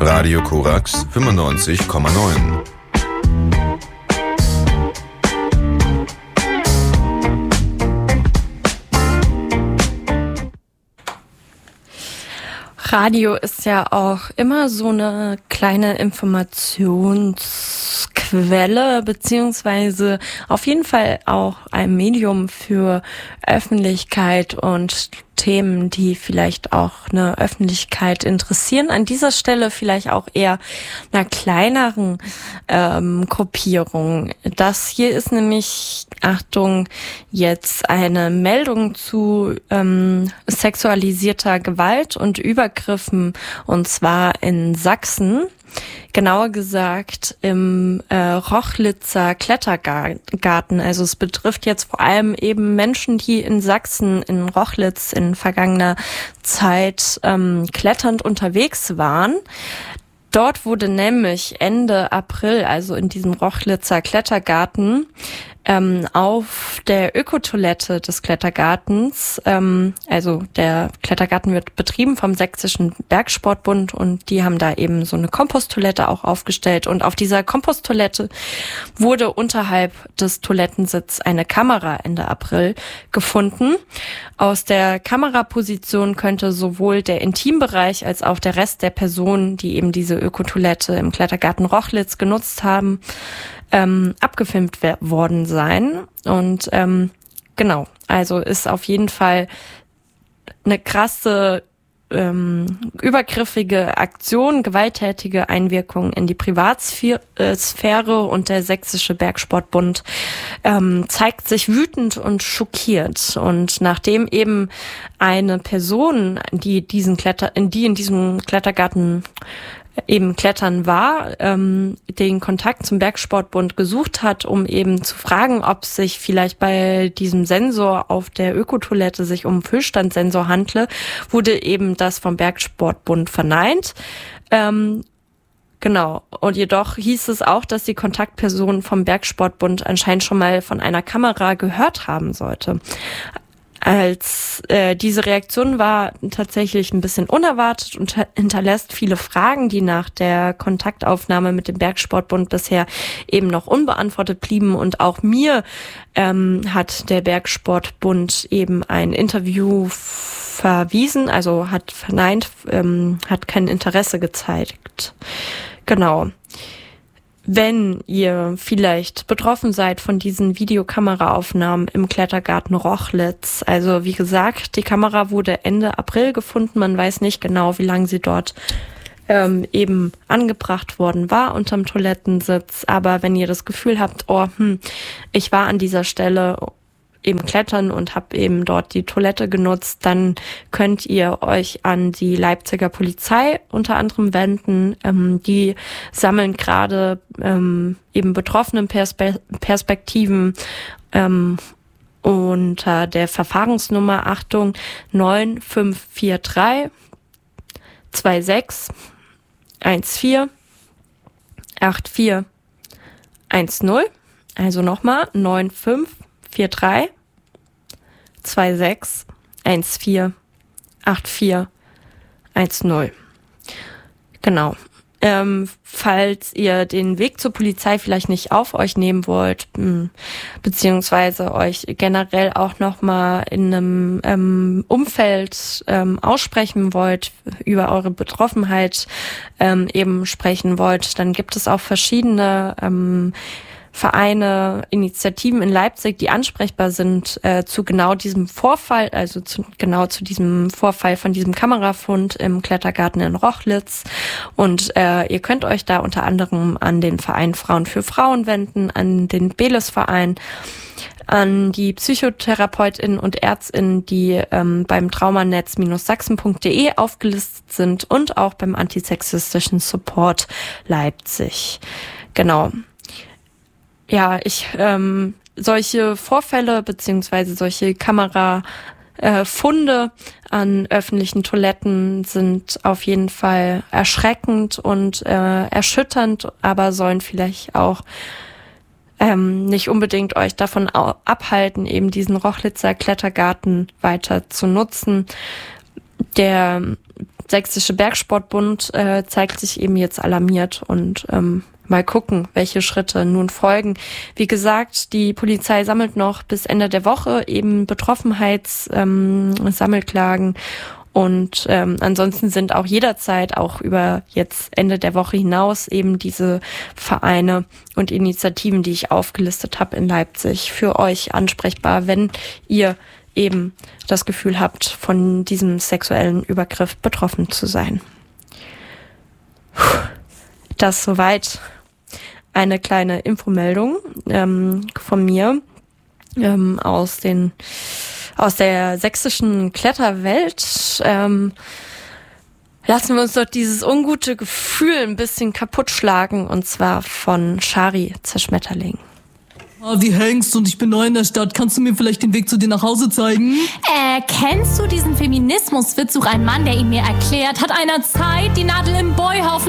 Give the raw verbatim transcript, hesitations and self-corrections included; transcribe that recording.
Radio Korax fünfundneunzig Komma neun. Radio ist ja auch immer so eine kleine Informationsquelle, beziehungsweise auf jeden Fall auch ein Medium für Öffentlichkeit und Themen, die vielleicht auch eine Öffentlichkeit interessieren. An dieser Stelle vielleicht auch eher einer kleineren ähm, Gruppierung. Das hier ist nämlich, Achtung, jetzt eine Meldung zu ähm, sexualisierter Gewalt und Übergriffen, und zwar in Sachsen. Genauer gesagt im äh, Rochlitzer Klettergarten. Also es betrifft jetzt vor allem eben Menschen, die in Sachsen, in Rochlitz in vergangener Zeit ähm, kletternd unterwegs waren. Dort wurde nämlich Ende April, also in diesem Rochlitzer Klettergarten, ähm, auf der Ökotoilette des Klettergartens, ähm, also der Klettergarten wird betrieben vom Sächsischen Bergsportbund und die haben da eben so eine Komposttoilette auch aufgestellt, und auf dieser Komposttoilette wurde unterhalb des Toilettensitzes eine Kamera Ende April gefunden. Aus der Kameraposition könnte sowohl der Intimbereich als auch der Rest der Personen, die eben diese Ökotoilette im Klettergarten Rochlitz genutzt haben, ähm, abgefilmt we- worden sein. Und ähm, genau, also ist auf jeden Fall eine krasse, ähm, übergriffige Aktion, gewalttätige Einwirkung in die Privatsphäre, und der Sächsische Bergsportbund ähm, zeigt sich wütend und schockiert. Und nachdem eben eine Person, die diesen Kletter, die in diesem Klettergarten eben klettern war, ähm, den Kontakt zum Bergsportbund gesucht hat, um eben zu fragen, ob sich vielleicht bei diesem Sensor auf der Ökotoilette sich um Füllstandsensor handle, wurde eben das vom Bergsportbund verneint. Ähm, genau. Und jedoch hieß es auch, dass die Kontaktperson vom Bergsportbund anscheinend schon mal von einer Kamera gehört haben sollte. Als äh, diese Reaktion war tatsächlich ein bisschen unerwartet und hinterlässt viele Fragen, die nach der Kontaktaufnahme mit dem Bergsportbund bisher eben noch unbeantwortet blieben. Und auch mir ähm, hat der Bergsportbund eben ein Interview verwiesen, also hat verneint, ähm, hat kein Interesse gezeigt. Genau. Wenn ihr vielleicht betroffen seid von diesen Videokameraaufnahmen im Klettergarten Rochlitz, also wie gesagt, die Kamera wurde Ende April gefunden, man weiß nicht genau, wie lange sie dort ähm, eben angebracht worden war unterm Toilettensitz, aber wenn ihr das Gefühl habt, oh, hm, ich war an dieser Stelle eben klettern und habe eben dort die Toilette genutzt, dann könnt ihr euch an die Leipziger Polizei unter anderem wenden. Ähm, die sammeln gerade ähm, eben betroffenen Perspe- Perspektiven ähm, unter der Verfahrensnummer, Achtung, neun fünf vier drei zwei sechs eins vier acht vier eins null. Also nochmal neun fünf vier drei zwei sechs eins vier acht vier eins null. Genau. Ähm, falls ihr den Weg zur Polizei vielleicht nicht auf euch nehmen wollt, mh, beziehungsweise euch generell auch nochmal in einem ähm, Umfeld ähm, aussprechen wollt, über eure Betroffenheit ähm, eben sprechen wollt, dann gibt es auch verschiedene ähm, Vereine, Initiativen in Leipzig, die ansprechbar sind äh, zu genau diesem Vorfall, also zu, genau zu diesem Vorfall von diesem Kamerafund im Klettergarten in Rochlitz. Und äh, ihr könnt euch da unter anderem an den Verein Frauen für Frauen wenden, an den Beles-Verein, an die PsychotherapeutInnen und ÄrztInnen, die ähm, beim traumanetz sachsen punkt de aufgelistet sind, und auch beim antisexistischen Support Leipzig. Genau. Ja, ich ähm, solche Vorfälle beziehungsweise solche Kamerafunde äh, an öffentlichen Toiletten sind auf jeden Fall erschreckend und äh, erschütternd, aber sollen vielleicht auch ähm, nicht unbedingt euch davon au- abhalten, eben diesen Rochlitzer Klettergarten weiter zu nutzen. Der Sächsische Bergsportbund äh, zeigt sich eben jetzt alarmiert und ähm, mal gucken, welche Schritte nun folgen. Wie gesagt, die Polizei sammelt noch bis Ende der Woche eben Betroffenheits-Sammelklagen ähm, und ähm, ansonsten sind auch jederzeit, auch über jetzt Ende der Woche hinaus, eben diese Vereine und Initiativen, die ich aufgelistet habe in Leipzig, für euch ansprechbar, wenn ihr eben das Gefühl habt, von diesem sexuellen Übergriff betroffen zu sein. Das soweit eine kleine Infomeldung ähm, von mir ähm, aus den aus der sächsischen Kletterwelt. Ähm, lassen wir uns doch dieses ungute Gefühl ein bisschen kaputt schlagen, und zwar von Shari Zerschmetterling. Ah, wie hängst und ich bin neu in der Stadt. Kannst du mir vielleicht den Weg zu dir nach Hause zeigen? Äh, kennst du diesen Feminismuswitz? Such einen Mann, der ihn mir erklärt. Hat einer Zeit, die Nadel im Beuhaufen